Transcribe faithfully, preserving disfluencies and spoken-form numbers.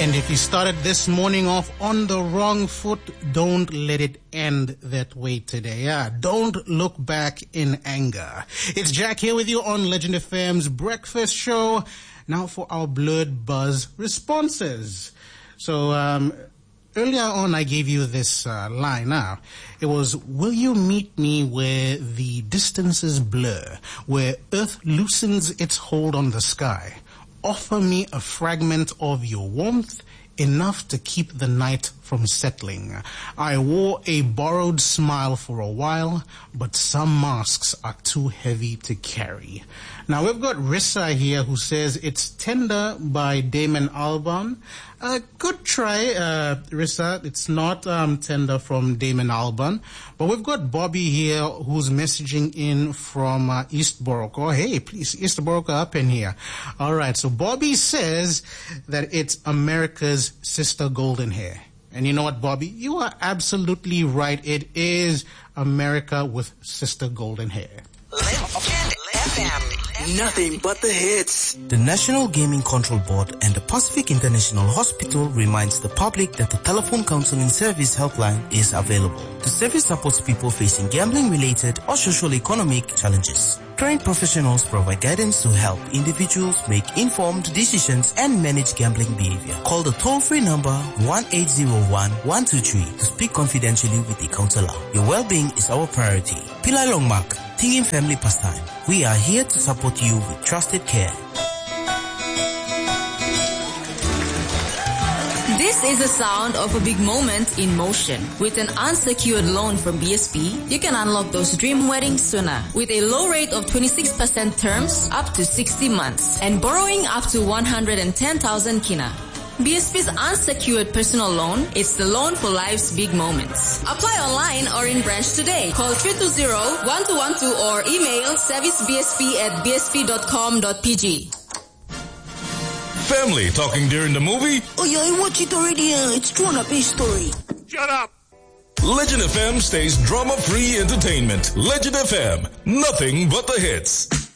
And if you started this morning off on the wrong foot, don't let it end that way today. Yeah, don't look back in anger. It's Jack here with you on Legend F M's Breakfast Show. Now for our Blurred Buzz responses. So, um, earlier on I gave you this uh, line now. It was, will you meet me where the distances blur, where Earth loosens its hold on the sky? Offer me a fragment of your warmth, enough to keep the night from settling. I wore a borrowed smile for a while, but some masks are too heavy to carry. Now we've got Rissa here who says it's Tender by Damon Albarn. Uh, good try, uh, Rissa. It's not um, Tender from Damon Albarn. But we've got Bobby here who's messaging in from uh, East Boroko. Hey, please, East Boroko up in here. All right, so Bobby says that it's America's Sister Golden Hair. And you know what, Bobby? You are absolutely right. It is America with Sister Golden Hair. Legend F M. Nothing but the hits. The National Gaming Control Board and the Pacific International Hospital reminds the public that the telephone counseling service helpline is available. The service supports people facing gambling-related or socio-economic challenges. Trained professionals provide guidance to help individuals make informed decisions and manage gambling behavior. Call the toll-free number one eight zero one, one two three to speak confidentially with a counselor. Your well-being is our priority. Pillai Longmark, Tingin Family Pastime. We are here to support you with trusted care. This is the sound of a big moment in motion. With an unsecured loan from B S P, you can unlock those dream weddings sooner. With a low rate of twenty-six percent terms up to sixty months and borrowing up to one hundred ten thousand kina. B S P's unsecured personal loan is the loan for life's big moments. Apply online or in branch today. Call three two zero, one two one two or email servicebsp at b s p dot com dot p g. Family talking during the movie? Oh yeah, I watched it already. Uh, it's drawn up a story. Shut up! Legend F M stays drama-free entertainment. Legend F M, nothing but the hits.